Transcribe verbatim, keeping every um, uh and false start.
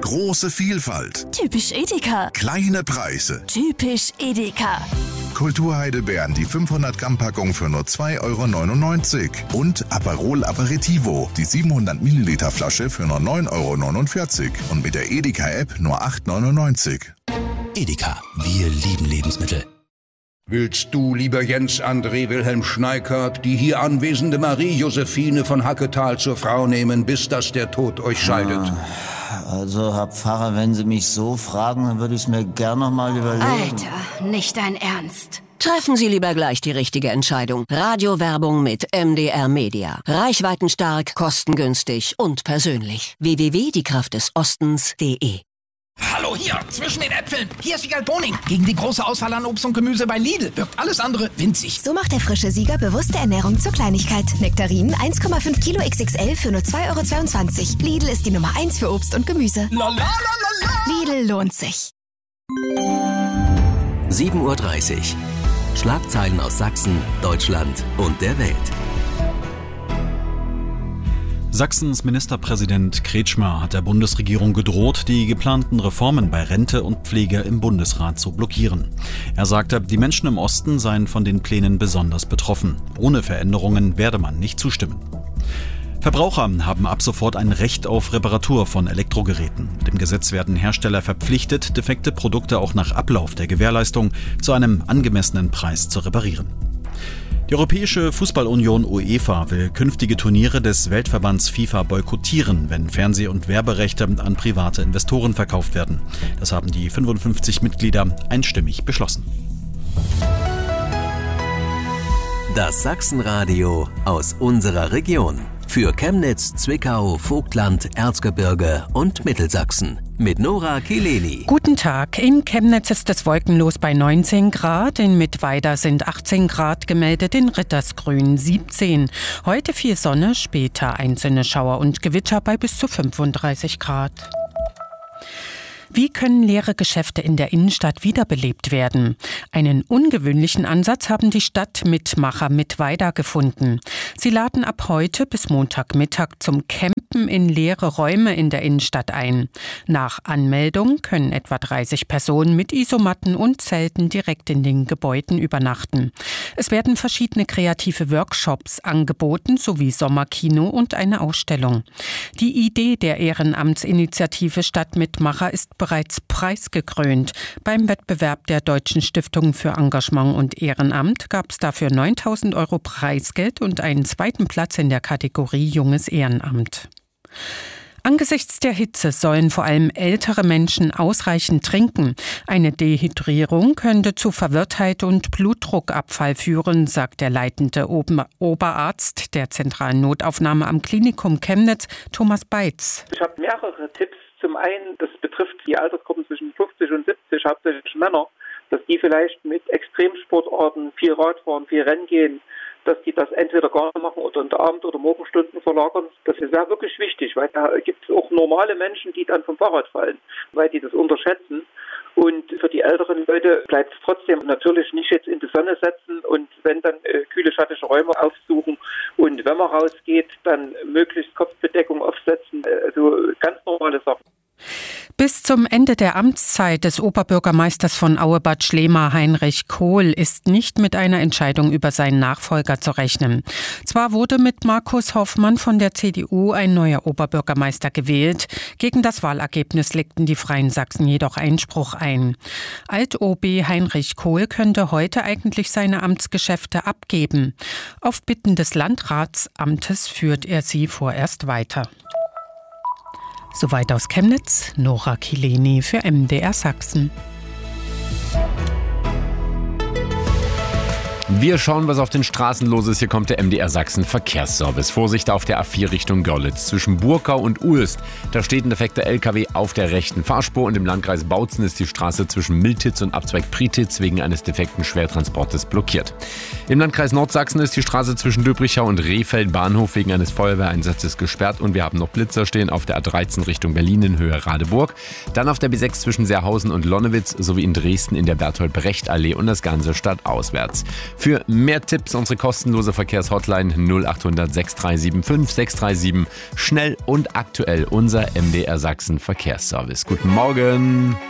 Große Vielfalt. Typisch Edeka. Kleine Preise. Typisch Edeka. Kulturheidelbeeren, die fünfhundert Gramm Packung für nur zwei Euro neunundneunzig. Und Aperol Aperitivo, die siebenhundert Milliliter Flasche für nur neun Euro neunundvierzig. Und mit der Edeka-App nur acht Euro neunundneunzig. Edeka, wir lieben Lebensmittel. Willst du, lieber Jens André Wilhelm Schneikert, die hier anwesende Marie-Josephine von Hacketal zur Frau nehmen, bis dass der Tod euch scheidet? Also, Herr Pfarrer, wenn Sie mich so fragen, dann würde ich es mir gern noch mal überlegen. Alter, nicht dein Ernst. Treffen Sie lieber gleich die richtige Entscheidung. Radiowerbung mit M D R Media. Reichweitenstark, kostengünstig und persönlich. w w w punkt die kraft des ostens punkt de. Hallo hier, zwischen den Äpfeln. Hier ist Wiegald Boning. Gegen die große Auswahl an Obst und Gemüse bei Lidl wirkt alles andere winzig. So macht der frische Sieger bewusste Ernährung zur Kleinigkeit. Nektarinen eins Komma fünf Kilo X X L für nur zwei Euro zweiundzwanzig. Lidl ist die Nummer eins für Obst und Gemüse. La, la, la, la, la. Lidl lohnt sich. sieben Uhr dreißig. Schlagzeilen aus Sachsen, Deutschland und der Welt. Sachsens Ministerpräsident Kretschmer hat der Bundesregierung gedroht, die geplanten Reformen bei Rente und Pflege im Bundesrat zu blockieren. Er sagte, die Menschen im Osten seien von den Plänen besonders betroffen. Ohne Veränderungen werde man nicht zustimmen. Verbraucher haben ab sofort ein Recht auf Reparatur von Elektrogeräten. Mit dem Gesetz werden Hersteller verpflichtet, defekte Produkte auch nach Ablauf der Gewährleistung zu einem angemessenen Preis zu reparieren. Die Europäische Fußballunion UEFA will künftige Turniere des Weltverbands FIFA boykottieren, wenn Fernseh- und Werberechte an private Investoren verkauft werden. Das haben die fünfundfünfzig Mitglieder einstimmig beschlossen. Das Sachsenradio aus unserer Region. Für Chemnitz, Zwickau, Vogtland, Erzgebirge und Mittelsachsen. Mit Nora Kileni. Guten Tag. In Chemnitz ist es wolkenlos bei neunzehn Grad. In Mittweida sind achtzehn Grad gemeldet, in Rittersgrün siebzehn. Heute viel Sonne, später einzelne Schauer und Gewitter bei bis zu fünfunddreißig Grad. Wie können leere Geschäfte in der Innenstadt wiederbelebt werden? Einen ungewöhnlichen Ansatz haben die Stadtmitmacher Mittweida gefunden. Sie laden ab heute bis Montagmittag zum Campen in leere Räume in der Innenstadt ein. Nach Anmeldung können etwa dreißig Personen mit Isomatten und Zelten direkt in den Gebäuden übernachten. Es werden verschiedene kreative Workshops angeboten, sowie Sommerkino und eine Ausstellung. Die Idee der Ehrenamtsinitiative Stadtmitmacher ist bereits preisgekrönt. Beim Wettbewerb der Deutschen Stiftung für Engagement und Ehrenamt gab es dafür neuntausend Euro Preisgeld und einen zweiten Platz in der Kategorie Junges Ehrenamt. Angesichts der Hitze sollen vor allem ältere Menschen ausreichend trinken. Eine Dehydrierung könnte zu Verwirrtheit und Blutdruckabfall führen, sagt der leitende Ober- Oberarzt der zentralen Notaufnahme am Klinikum Chemnitz, Thomas Beitz. Ich habe mehrere Tipps. Zum einen, das betrifft die Altersgruppen zwischen fünfzig und siebzig, hauptsächlich Männer, dass die vielleicht mit Extremsportarten, viel Radfahren, viel Rennen gehen, dass die das entweder gar nicht machen oder in der Abend- oder Morgenstunden verlagern. Das ist ja wirklich wichtig, weil da gibt es auch normale Menschen, die dann vom Fahrrad fallen, weil die das unterschätzen. Und für die älteren Leute bleibt es trotzdem natürlich nicht jetzt in die Sonne setzen und wenn dann äh, kühle, schattige Räume aufsuchen und wenn man rausgeht, dann möglichst Kopfbedeckung aufsetzen, also ganz normale Sachen. Bis zum Ende der Amtszeit des Oberbürgermeisters von Auebad Schlema, Heinrich Kohl, ist nicht mit einer Entscheidung über seinen Nachfolger zu rechnen. Zwar wurde mit Markus Hoffmann von der C D U ein neuer Oberbürgermeister gewählt, gegen das Wahlergebnis legten die Freien Sachsen jedoch Einspruch ein. Alt-O B Heinrich Kohl könnte heute eigentlich seine Amtsgeschäfte abgeben. Auf Bitten des Landratsamtes führt er sie vorerst weiter. Soweit aus Chemnitz, Nora Kileni für M D R Sachsen. Wir schauen, was auf den Straßen los ist. Hier kommt der M D R Sachsen Verkehrsservice. Vorsicht auf der A vier Richtung Görlitz. Zwischen Burkau und Uelst, da steht ein defekter L K W auf der rechten Fahrspur. Und im Landkreis Bautzen ist die Straße zwischen Miltitz und Abzweig Prietitz wegen eines defekten Schwertransportes blockiert. Im Landkreis Nordsachsen ist die Straße zwischen Döbrichau und Rehfeld Bahnhof wegen eines Feuerwehreinsatzes gesperrt. Und wir haben noch Blitzer stehen auf der A dreizehn Richtung Berlin in Höhe Radeburg. Dann auf der B sechs zwischen Seerhausen und Lonnewitz sowie in Dresden in der Bertolt-Brecht-Allee und das Ganze stadtauswärts. Für mehr Tipps unsere kostenlose Verkehrshotline null acht hundert sechs drei sieben fünf sechs drei sieben. Schnell und aktuell unser M D R Sachsen Verkehrsservice. Guten Morgen.